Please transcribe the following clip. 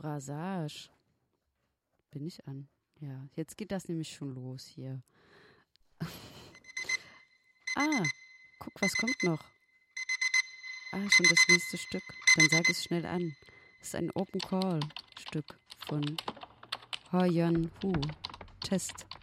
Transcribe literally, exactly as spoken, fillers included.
Brassage. Bin ich an? Ja, jetzt geht das nämlich schon los hier. Ah, guck, was kommt noch? Ah, schon das nächste Stück. Dann sag es schnell an. Das ist ein Open Call Stück von Ho Yeon Woo. Test.